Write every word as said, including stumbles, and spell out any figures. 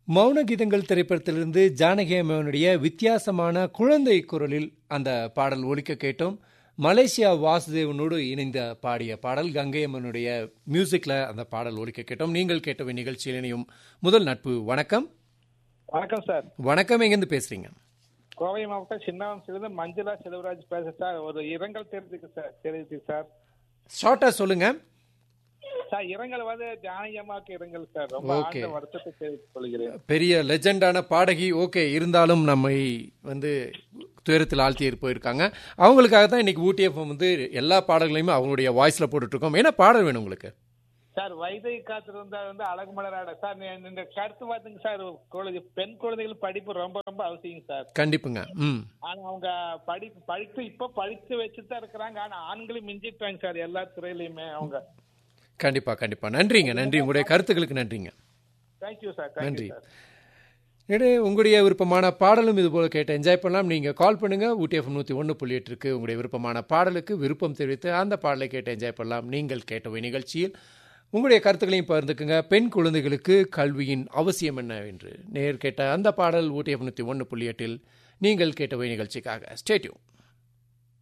மௌன கீதங்கள் திரைப்படத்திலிருந்து ஜானகி அம்மாவுடைய வித்தியாசமான குழந்தை குரலில் அந்த பாடல் ஒலிக்க கேட்டோம். மலேசியா வாசுதேவனோடு இணைந்த பாடிய பாடல் கங்கை அம்மனுடைய மியூசிக்ல அந்த பாடல் ஒலிக்க கேட்டோம். நீங்கள் கேட்ட நிகழ்ச்சியில் இணையும் முதல் நட்பு. வணக்கம். வணக்கம் சார். வணக்கம். எங்கிருந்து பேசுறீங்க? கோவை மாவட்டம் சின்னவம்சிலிருந்து மஞ்சுளா செல்வராஜ் பேசுறேன் சார். ஒரு இரங்கல் தெரிஞ்சுக்கு சார் தெரிவித்து சார். ஷார்ட்டா சொல்லுங்க சார். இரங்கல் வந்து ஜானகி அம்மாவுக்கு இரங்கல் சார். ரொம்ப ஆழ்ந்த வருத்தத்தை தெரிவித்துக் கொள்கிறேன். பெரிய லெஜெண்டான பாடகி. ஓகே, இருந்தாலும் நம்மை வந்து துயரத்தில் ஆழ்த்தி போயிருக்காங்க. அவங்களுக்காக தான் இன்னைக்கு ஊட்டி எஃப்எம் வந்து எல்லா பாடல்களையுமே அவங்களுடைய வாய்ஸ்ல போட்டுட்டு இருக்கோம். என்ன பாடல் வேணும் உங்களுக்கு? சார் வைதை காத்திருந்தா வந்து அழகு மலராட சார். இந்த கருத்து பார்த்துங்க சார். குழந்தை பெண் குழந்தைகள் படிப்பு ரொம்ப ரொம்ப அவசியம் சார். கண்டிப்புங்க. ம் ஆனா அவங்க படி படித்து இப்ப படித்து வச்சுதான் இருக்கிறாங்க. ஆனா ஆண்களும் மிஞ்சிட்டாங்க சார் எல்லா துறையிலுமே அவங்க. கண்டிப்பா கண்டிப்பா. நன்றிங்க, நன்றி. உங்களுடைய கருத்துக்களுக்கு நன்றிங்க. Thank you sir. நன்றி. இடையே உங்களுடைய விருப்பமான பாடலும் இது போல கேட்டு என்ஜாய் பண்ணலாம். நீங்க கால் பண்ணுங்க. ஊட்டி எஃப்எம் நூத்தி ஒன்று புள்ளி எட்டுக்கு உங்களுடைய விருப்பமான பாடலுக்கு விருப்பம் தெரிவித்து அந்த பாடலை கேட்டு என்ஜாய் பண்ணலாம். நீங்கள் கேட்டவை நிகழ்ச்சியில் உங்களுடைய கருத்துக்களையும் பகிர்ந்துக்குங்க. பெண் குழந்தைகளுக்கு கல்வியின் அவசியம் என்ன என்று நேர் கேட்ட அந்த பாடல் ஊட்டி எஃப்எம் நூத்தி ஒன்று புள்ளி எட்டில் நீங்கள் கேட்டவை நிகழ்ச்சிக்காக. Stay tune.